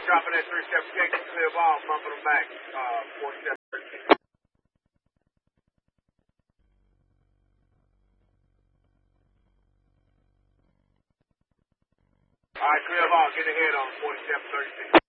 Dropping that 3-7 clear ball, bumping them back, 47. All right, clear ball, get ahead on 47-36.